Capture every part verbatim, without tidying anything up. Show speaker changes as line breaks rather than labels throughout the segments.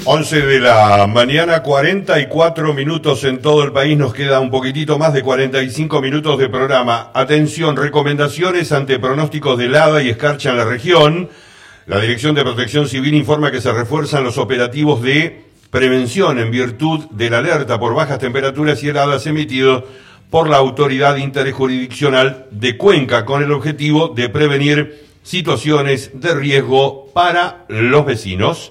once de la mañana, cuarenta y cuatro minutos en todo el país. Nos queda un poquitito más de cuarenta y cinco minutos de programa. Atención, recomendaciones ante pronósticos de helada y escarcha en la región. La Dirección de Protección Civil informa que se refuerzan los operativos de prevención en virtud de la alerta por bajas temperaturas y heladas emitido por la Autoridad Interjurisdiccional de Cuenca, con el objetivo de prevenir situaciones de riesgo para los vecinos.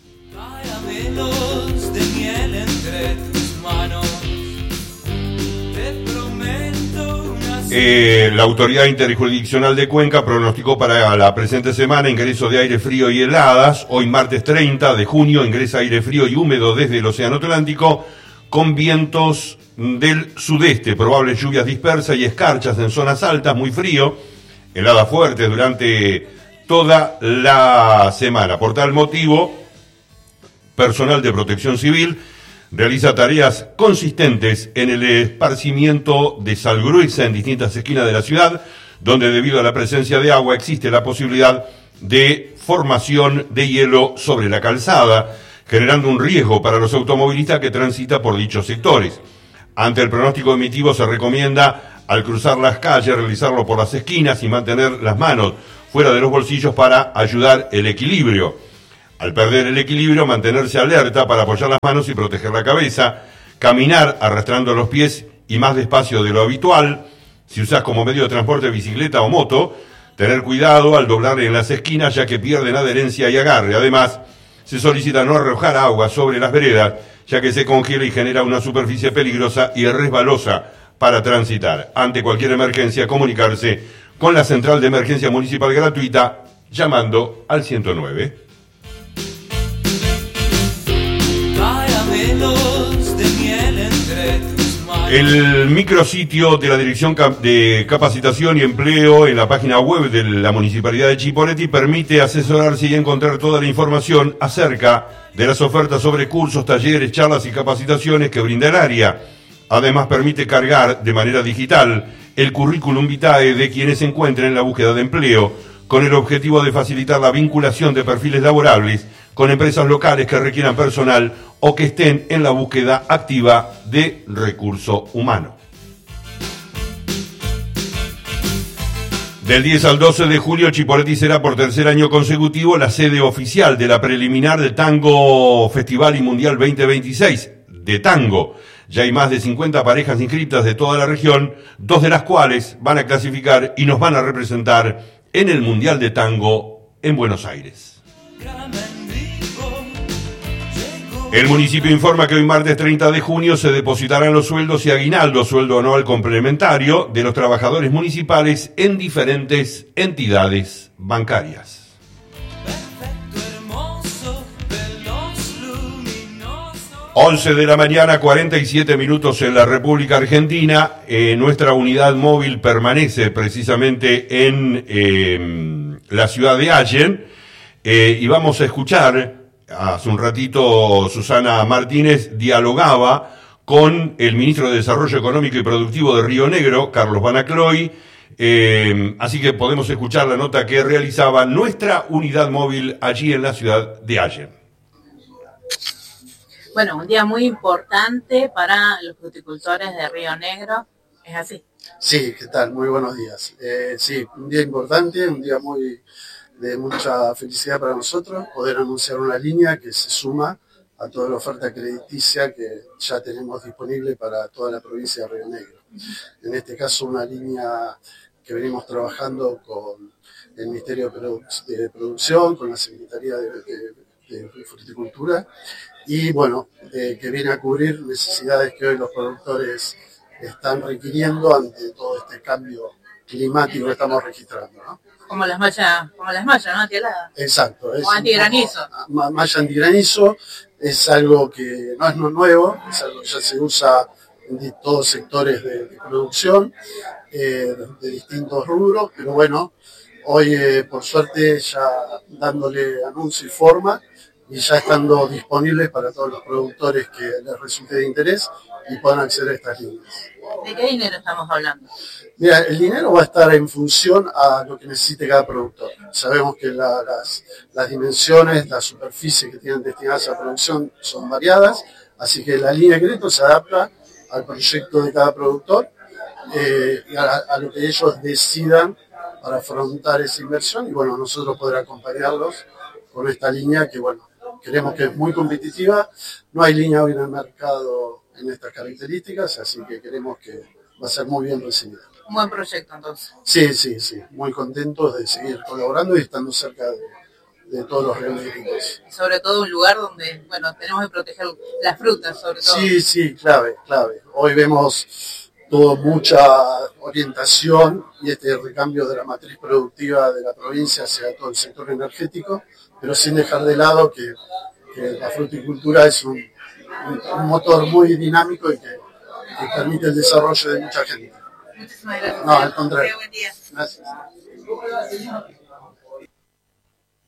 Eh, la Autoridad Interjurisdiccional de Cuenca pronosticó para la presente semana ingreso de aire frío y heladas. Hoy martes treinta de junio ingresa aire frío y húmedo desde el Océano Atlántico con vientos del sudeste, probables lluvias dispersas y escarchas en zonas altas, muy frío, heladas fuertes durante toda la semana. Por tal motivo, personal de Protección Civil realiza tareas consistentes en el esparcimiento de sal gruesa en distintas esquinas de la ciudad, donde debido a la presencia de agua existe la posibilidad de formación de hielo sobre la calzada, generando un riesgo para los automovilistas que transitan por dichos sectores. Ante el pronóstico emitido se recomienda, al cruzar las calles, realizarlo por las esquinas y mantener las manos fuera de los bolsillos para ayudar el equilibrio. Al perder el equilibrio, mantenerse alerta para apoyar las manos y proteger la cabeza, caminar arrastrando los pies y más despacio de lo habitual. Si usas como medio de transporte bicicleta o moto, tener cuidado al doblar en las esquinas, ya que pierden adherencia y agarre. Además, se solicita no arrojar agua sobre las veredas, ya que se congela y genera una superficie peligrosa y resbalosa para transitar. Ante cualquier emergencia, comunicarse con la Central de Emergencia Municipal gratuita llamando al ciento nueve. El micrositio de la Dirección de Capacitación y Empleo en la página web de la Municipalidad de Chipoleti permite asesorarse y encontrar toda la información acerca de las ofertas sobre cursos, talleres, charlas y capacitaciones que brinda el área. Además, permite cargar de manera digital el currículum vitae de quienes se encuentren en la búsqueda de empleo, con el objetivo de facilitar la vinculación de perfiles laborables con empresas locales que requieran personal o que estén en la búsqueda activa de recurso humano. Del diez al doce de julio, Chipoleti será por tercer año consecutivo la sede oficial de la preliminar del Tango Festival y Mundial veinte veintiséis de Tango. Ya hay más de cincuenta parejas inscritas de toda la región, dos de las cuales van a clasificar y nos van a representar en el Mundial de Tango en Buenos Aires. El municipio informa que hoy martes treinta de junio se depositarán los sueldos y aguinaldo, sueldo anual complementario, de los trabajadores municipales en diferentes entidades bancarias. once de la mañana, cuarenta y siete minutos en la República Argentina. Eh, nuestra unidad móvil permanece precisamente en eh, la ciudad de Allen eh, y vamos a escuchar. Hace un ratito Susana Martínez dialogaba con el ministro de Desarrollo Económico y Productivo de Río Negro, Carlos Banacloy, eh, así que podemos escuchar la nota que realizaba nuestra unidad móvil allí en la ciudad de Allen.
Bueno, un día muy importante para los fruticultores de Río Negro, ¿es así?
Sí, ¿qué tal? Muy buenos días. Eh, sí, un día importante, un día muy de mucha felicidad para nosotros, poder anunciar una línea que se suma a toda la oferta crediticia que ya tenemos disponible para toda la provincia de Río Negro. En este caso, una línea que venimos trabajando con el Ministerio de, Produ- de Producción, con la Secretaría de, de, de Fruticultura, y bueno, eh, que viene a cubrir necesidades que hoy los productores están requiriendo ante todo este cambio climático que estamos registrando, ¿no?
Como las mallas, como las mallas, ¿no? Antihelada.
Exacto.
O antigranizo.
Malla antigranizo es algo que no es no nuevo, es algo que ya se usa en todos sectores de, de producción, eh, de distintos rubros, pero bueno, hoy eh, por suerte ya dándole anuncio y forma, y ya estando disponibles para todos los productores que les resulte de interés y puedan acceder a estas líneas.
¿De qué dinero estamos hablando?
Mira, el dinero va a estar en función a lo que necesite cada productor. Sabemos que la, las, las dimensiones, las superficies que tienen destinadas a producción son variadas, así que la línea de crédito se adapta al proyecto de cada productor eh, y a, a lo que ellos decidan para afrontar esa inversión y bueno, nosotros poder acompañarlos con esta línea que bueno, creemos que es muy competitiva. No hay línea hoy en el mercado en estas características, así que queremos que va a ser muy bien recibida.
Un buen proyecto entonces.
Sí, sí, sí, muy contentos de seguir colaborando y estando cerca de, de todos los rionegrinos.
Sobre todo un lugar donde, bueno, tenemos que proteger las frutas, sobre todo.
Sí, sí, clave, clave. Hoy vemos todo mucha orientación y este recambio de la matriz productiva de la provincia hacia todo el sector energético, pero sin dejar de lado que, que la fruticultura es un, un, un motor muy dinámico y que, que permite el desarrollo de mucha gente.
Muchísimas gracias.
No, al contrario.
Buen día.
Gracias.